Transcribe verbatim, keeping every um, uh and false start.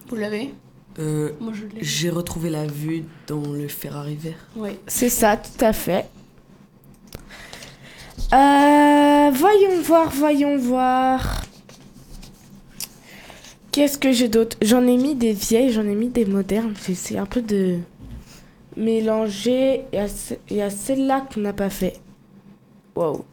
Vous l'avez? Euh, Moi, je l'ai. j'ai retrouvé la vue dans le Ferrari vert. Oui. C'est ça, tout à fait. Euh, voyons voir, voyons voir. Qu'est-ce que j'ai d'autre? J'en ai mis des vieilles, j'en ai mis des modernes. J'essaie un peu de mélanger. Il y a, ce- il y a celle-là qu'on n'a pas fait. Wow.